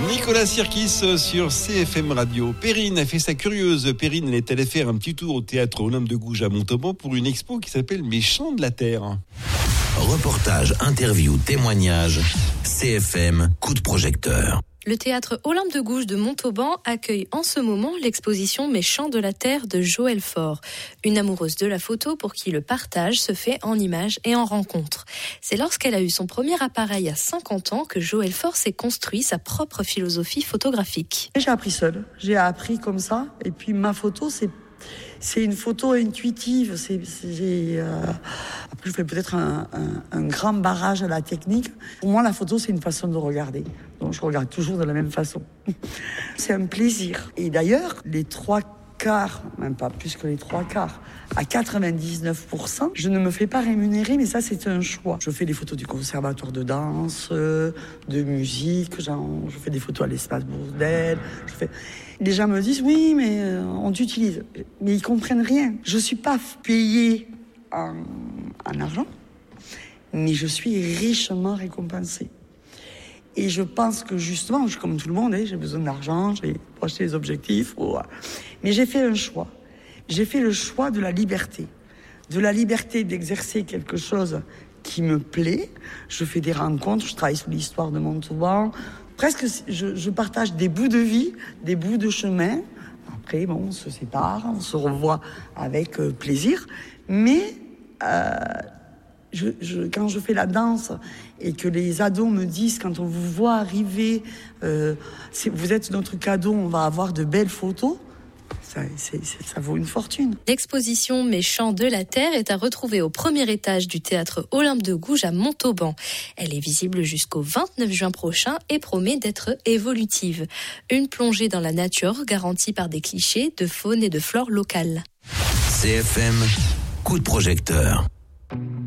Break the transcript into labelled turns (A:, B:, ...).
A: Nicolas Sirkis sur CFM Radio. Perrine a fait sa curieuse. Perrine, elle est allée faire un petit tour au théâtre Olympe de Gouges à Montauban pour une expo qui s'appelle Mes chants de la terre.
B: Reportage, interview, témoignage, CFM, coup de projecteur.
C: Le théâtre Olympe de Gouges de Montauban accueille en ce moment l'exposition Mes chants de la terre de Joëlle Faure, une amoureuse de la photo pour qui le partage se fait en images et en rencontres. C'est lorsqu'elle a eu son premier appareil à 50 ans que Joëlle Faure s'est construit sa propre philosophie photographique.
D: J'ai appris seule, j'ai appris comme ça, et puis ma photo c'est une photo intuitive. Après, je fais peut-être un grand barrage à la technique. Pour moi, la photo, c'est une façon de regarder. Donc, je regarde toujours de la même façon. C'est un plaisir. Et d'ailleurs, les 3/4, même pas plus que les 3/4, à 99%, je ne me fais pas rémunérer, mais ça, c'est un choix. Je fais des photos du conservatoire de danse, de musique, je fais des photos à l'espace Bourdelle, Les gens me disent, oui, mais on t'utilise. Mais ils comprennent rien. Je suis pas payée en argent, mais je suis richement récompensée. Et je pense que justement, comme tout le monde, j'ai besoin d'argent, pour acheter les objectifs. Mais j'ai fait un choix. J'ai fait le choix de la liberté. De la liberté d'exercer quelque chose qui me plaît. Je fais des rencontres, je travaille sur l'histoire de Montauban. Presque, je partage des bouts de vie, des bouts de chemin. Après, on se sépare, on se revoit avec plaisir. Mais quand je fais la danse et que les ados me disent, quand on vous voit arriver, vous êtes notre cadeau, on va avoir de belles photos, ça vaut une fortune.
C: L'exposition Mes chants de la terre est à retrouver au premier étage du théâtre Olympe de Gouges à Montauban. Elle est visible jusqu'au 29 juin prochain et promet d'être évolutive. Une plongée dans la nature garantie par des clichés de faune et de flore locales.
B: CFM, coup de projecteur.